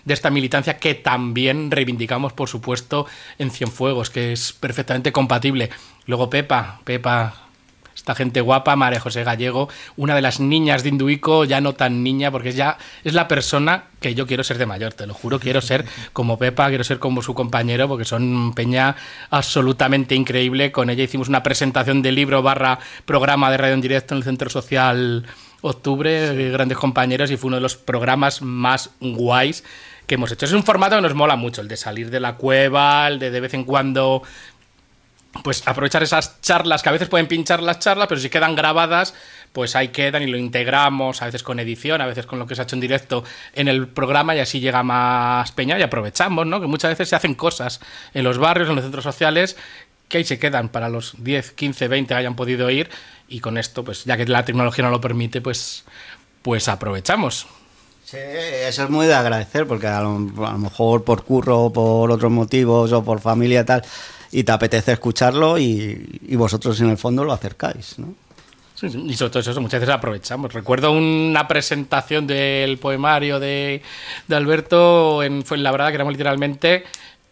de esta militancia que también reivindicamos, por supuesto, en Cienfuegos, que es perfectamente compatible. Luego Pepa, esta gente guapa, María José Gallego, una de las niñas de Induico, ya no tan niña, porque es la persona que yo quiero ser de mayor, te lo juro, quiero ser como Pepa, quiero ser como su compañero, porque son peña absolutamente increíble. Con ella hicimos una presentación de libro / programa de radio en directo en el Centro Social Octubre, sí. Grandes compañeros, y fue uno de los programas más guays que hemos hecho. Es un formato que nos mola mucho, el de salir de la cueva, el de vez en cuando pues aprovechar esas charlas, que a veces pueden pinchar las charlas, pero si quedan grabadas, pues ahí quedan y lo integramos, a veces con edición, a veces con lo que se ha hecho en directo en el programa, y así llega más peña y aprovechamos, ¿no? Que muchas veces se hacen cosas en los barrios, en los centros sociales, que ahí se quedan para los 10, 15, 20 que hayan podido ir, y con esto, pues ya que la tecnología no lo permite, pues aprovechamos. Sí, eso es muy de agradecer, porque a lo mejor por curro, por otros motivos o por familia y tal, y te apetece escucharlo y vosotros en el fondo lo acercáis, ¿no? Sí, y sobre todo eso, muchas veces aprovechamos. Recuerdo una presentación del poemario de Alberto en Fuenlabrada, que éramos literalmente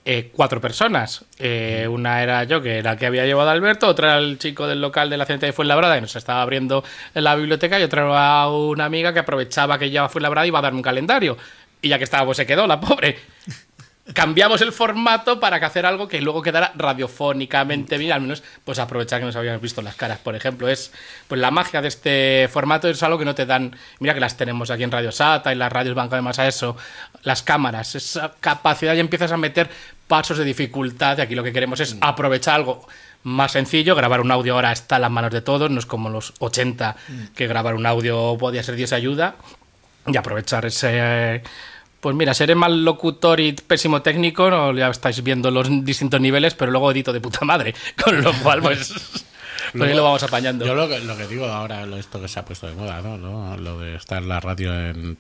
4 personas. Una era yo, que era el que había llevado a Alberto, otra era el chico del local de la Central de Fuenlabrada, que nos estaba abriendo en la biblioteca, y otra era una amiga que aprovechaba que llevaba Fuenlabrada y iba a darme un calendario. Y ya que estaba, pues se quedó, la pobre. Cambiamos el formato para que hacer algo que luego quedara radiofónicamente bien, al menos pues aprovechar que nos habíamos visto las caras, por ejemplo. Es pues la magia de este formato, es algo que no te dan. Mira que las tenemos aquí en Radio Sata, y las radios van además a eso, las cámaras, esa capacidad, y empiezas a meter pasos de dificultad, y aquí lo que queremos es aprovechar algo más sencillo. Grabar un audio ahora está en las manos de todos, no es como los 80 que grabar un audio podía ser Dios ayuda, y aprovechar ese... Pues mira, seré mal locutor y pésimo técnico, ¿no? Ya estáis viendo los distintos niveles, pero luego edito de puta madre, con lo cual pues ahí lo vamos apañando. Yo lo que digo ahora, esto que se ha puesto de moda, ¿no? Lo de estar la radio en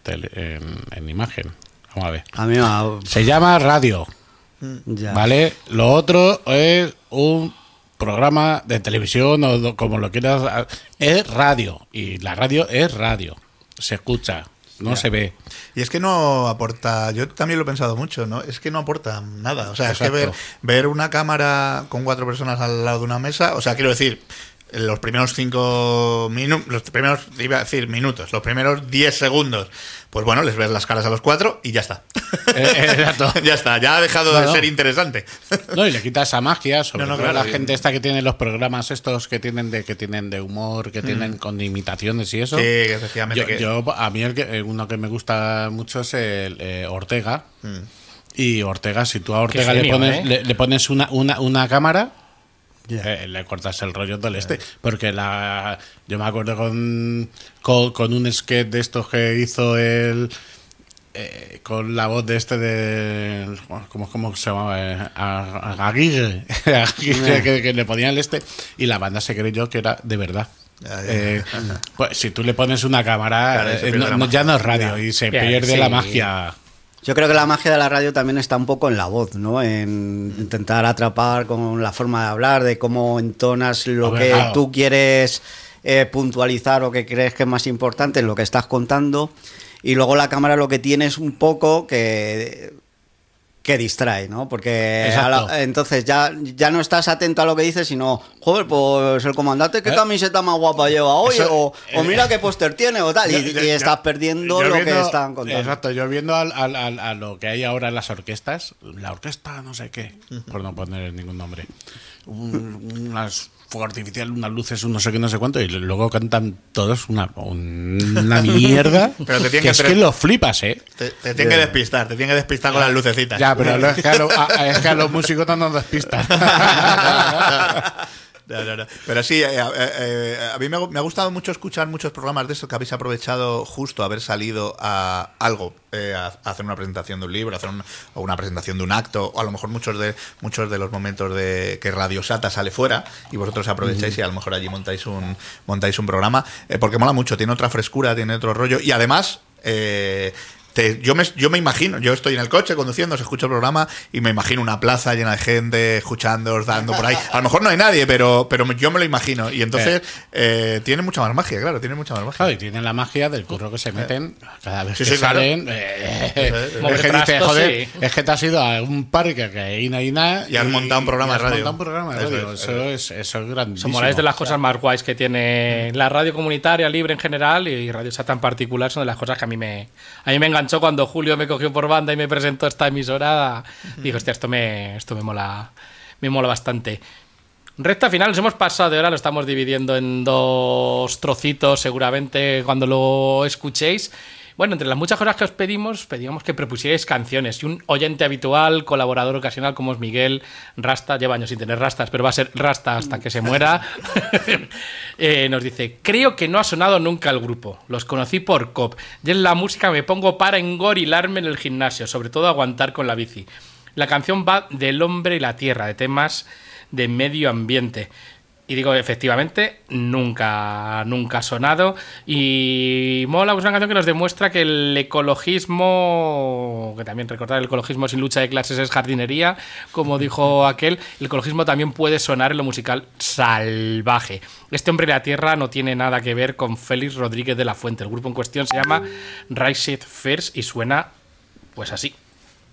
imagen. Vamos a ver. A mí se llama radio, ya. ¿Vale? Lo otro es un programa de televisión o como lo quieras. Es radio, y la radio es radio. Se escucha. No se ve. Y es que no aporta, yo también lo he pensado mucho, ¿no? Es que no aporta nada. O sea, exacto. Es que ver una cámara con 4 personas al lado de una mesa, o sea, quiero decir, los primeros 5 minutos, los primeros 10 segundos, pues bueno, les ves las caras a los 4 y ya está. Exacto. Ya está, ya ha dejado de ser interesante. No, y le quita esa magia, sobre todo claro, la gente esta que tiene los programas estos que tienen de humor, que tienen con imitaciones y eso. Sí, efectivamente. A mí uno que me gusta mucho es el Ortega. Y Ortega, si tú a Ortega genio, le pones una cámara, le cortas el rollo del porque yo me acuerdo con un sketch de estos que hizo él con la voz de ¿cómo se llamaba? Aguirre que le ponían y la banda se creyó que era de verdad. Pues si tú le pones una cámara, claro, ya no es radio y se pierde la magia. Yo creo que la magia de la radio también está un poco en la voz, ¿no? En intentar atrapar con la forma de hablar, de cómo entonas lo que tú quieres puntualizar o que crees que es más importante en lo que estás contando. Y luego la cámara lo que tiene es un poco que distrae, ¿no? Porque entonces ya no estás atento a lo que dices, sino, joder, pues el comandante, ¿qué camiseta más guapa lleva hoy? O mira qué póster tiene o tal. Y estás perdiendo lo que están contando. Exacto, yo viendo a lo que hay ahora en las orquestas, la orquesta no sé qué, por no poner ningún nombre, unas fuego artificial, unas luces, un no sé qué, no sé cuánto, y luego cantan todos una mierda. Pero te que es que lo flipas, ¿eh? Te tienen que despistar con las lucecitas. Ya, pero es que a los músicos no nos despistan. No. Pero sí, a mí me ha gustado mucho escuchar muchos programas de estos que habéis aprovechado justo haber salido a algo, a hacer una presentación de un libro, o una presentación de un acto, o a lo mejor muchos de los momentos de que Radio Sata sale fuera y vosotros aprovecháis y a lo mejor allí montáis un programa, porque mola mucho, tiene otra frescura, tiene otro rollo y además te yo me imagino, yo estoy en el coche conduciendo, se escucha el programa y me imagino una plaza llena de gente escuchando, dando por ahí. A lo mejor no hay nadie, pero yo me lo imagino. Y entonces tiene mucha más magia, claro, tiene mucha más magia. Claro, y tienen la magia del curro que se meten cada vez que claro. salen. Es que dices, joder, es que te has ido a un parque que hay nada y has montado un programa de radio. Eso es grandísimo. Son de las cosas más guays que tiene la radio comunitaria, libre en general, y Radio Sata en particular, son de las cosas que a mí me enganchó cuando Julio me cogió por banda y me presentó esta emisora. Digo, hostia, esto me mola bastante. Recta final, nos hemos pasado de hora, lo estamos dividiendo en 2 trocitos seguramente cuando lo escuchéis. Bueno, entre las muchas cosas que os pedimos que propusierais canciones. Y un oyente habitual, colaborador ocasional como es Miguel Rasta, lleva años sin tener rastas, pero va a ser Rasta hasta que se muera, nos dice: creo que no ha sonado nunca el grupo. Los conocí por COP. Y en la música me pongo para engorilarme en el gimnasio, sobre todo aguantar con la bici. La canción va del hombre y la tierra, de temas de medio ambiente. Y digo, efectivamente, nunca ha sonado. Y mola, pues una canción que nos demuestra que el ecologismo, que también recordar, el ecologismo sin lucha de clases es jardinería, como dijo aquel, el ecologismo también puede sonar en lo musical salvaje. Este hombre de la tierra no tiene nada que ver con Félix Rodríguez de la Fuente. El grupo en cuestión se llama Rise It First y suena pues así.